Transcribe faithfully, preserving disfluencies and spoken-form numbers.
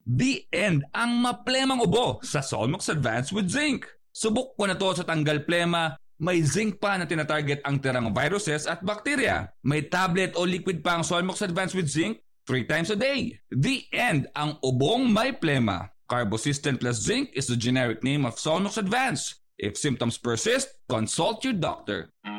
The end ang maplemang ubo sa Solmox Advance with Zinc. Subok ko na to sa tanggal plema. May zinc pa na tinatarget ang tirang viruses at bakterya. May tablet o liquid pa ang Solmox Advance with Zinc three times a day. The end ang ubong may plema. Carbosystem plus zinc is the generic name of Solmox Advance. If symptoms persist, consult your doctor.